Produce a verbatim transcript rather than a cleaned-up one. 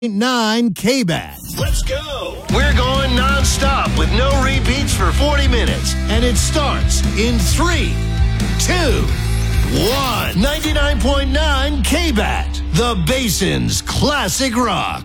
nine K-Bat. Let's go. We're going non-stop with no repeats for forty minutes. And it starts in three, two, one. ninety-nine point nine K-Bat, the Basin's classic rock.